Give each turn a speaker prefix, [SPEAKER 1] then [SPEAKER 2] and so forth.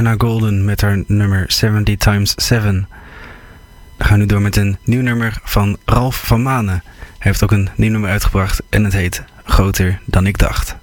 [SPEAKER 1] Anna Golden met haar nummer 70 times 7. We gaan nu door met een nieuw nummer van Ralf van Manen. Hij heeft ook een nieuw nummer uitgebracht en het heet Groter dan ik dacht.